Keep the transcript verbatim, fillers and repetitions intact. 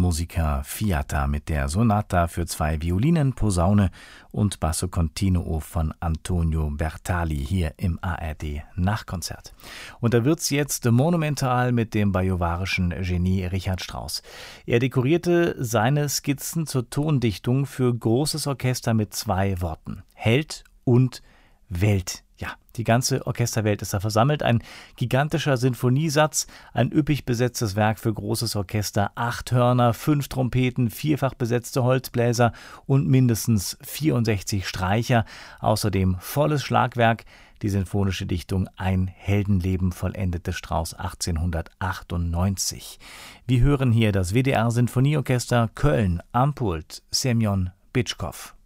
Musica Fiata mit der Sonata für zwei Violinen, Posaune und Basso Continuo von Antonio Bertali hier im A R D Nachkonzert. Und da wird's jetzt monumental mit dem bajuwarischen Genie Richard Strauss. Er dekorierte seine Skizzen zur Tondichtung für großes Orchester mit zwei Worten: Held und Welt. Ja, die ganze Orchesterwelt ist da versammelt. Ein gigantischer Sinfoniesatz, ein üppig besetztes Werk für großes Orchester, acht Hörner, fünf Trompeten, vierfach besetzte Holzbläser und mindestens vierundsechzig Streicher. Außerdem volles Schlagwerk, die sinfonische Dichtung Ein Heldenleben vollendete Strauss achtzehnhundertachtundneunzig. Wir hören hier das W D R Sinfonieorchester Köln am Pult, Semjon Bitschkow.